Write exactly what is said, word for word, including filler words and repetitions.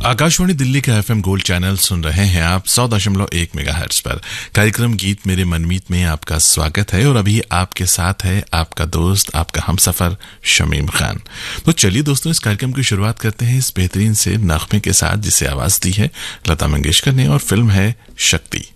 आकाशवाणी दिल्ली का FM gold channel सुन रहे हैं आप सौ दशमलव एक मेगाहर्ट्ज पर। कार्यक्रम गीत मेरे मनमीत में आपका स्वागत है और अभी आपके साथ है आपका दोस्त, आपका हमसफर शमीम खान। तो चलिए दोस्तों, इस कार्यक्रम की शुरुआत करते हैं इस बेहतरीन से नगमे के साथ जिसे आवाज दी है लता मंगेशकर ने और फिल्म है शक्ति।